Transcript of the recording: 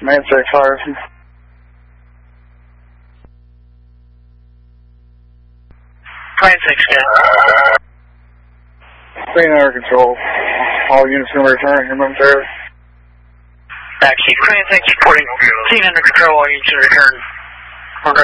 Man 6 fires. Crane 6, good. Scene under control. All units going to return here momentarily. Keep Crane 6 reporting. Scene under control, all units return.